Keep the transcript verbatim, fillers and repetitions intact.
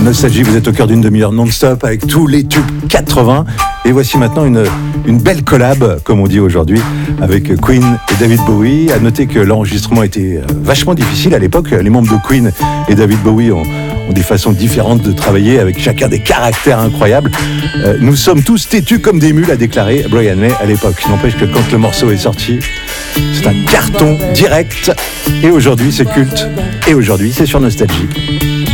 Nostalgie, vous êtes au cœur d'une demi-heure non-stop avec tous les tubes quatre-vingts. Et voici maintenant une, une belle collab, comme on dit aujourd'hui, avec Queen et David Bowie. À noter que l'enregistrement était vachement difficile à l'époque. Les membres de Queen et David Bowie ont, ont des façons différentes de travailler, avec chacun des caractères incroyables. Euh, nous sommes tous têtus comme des mules, a déclaré Brian May à l'époque. N'empêche que quand le morceau est sorti, c'est un carton direct. Et aujourd'hui, c'est culte. Et aujourd'hui, c'est sur Nostalgie.